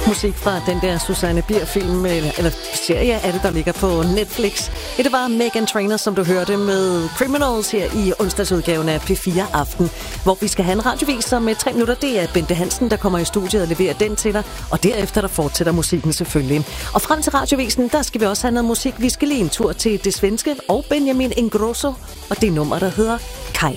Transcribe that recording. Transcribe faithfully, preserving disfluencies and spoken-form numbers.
Musik fra den der Susanne Bier-film, eller, eller serie er det, der ligger på Netflix. Ja, det var Meghan Trainor, som du hørte med Criminals her i onsdagsudgaven af P fire Aften, hvor vi skal have en radioviser med tre minutter. Det er Bente Hansen, der kommer i studiet og leverer den til dig, og derefter der fortsætter musikken selvfølgelig. Og frem til radiovisen, der skal vi også have noget musik. Vi skal lige en tur til det svenske og Benjamin Ingrosso, og det nummer, der hedder